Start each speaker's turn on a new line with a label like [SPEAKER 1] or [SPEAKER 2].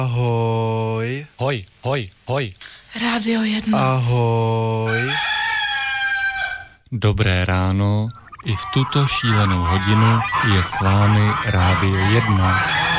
[SPEAKER 1] Ahoj.
[SPEAKER 2] Hoj, hoj, hoj.
[SPEAKER 3] Rádio 1.
[SPEAKER 1] Ahoj.
[SPEAKER 2] Dobré ráno, i v tuto šílenou hodinu je s vámi Rádio 1.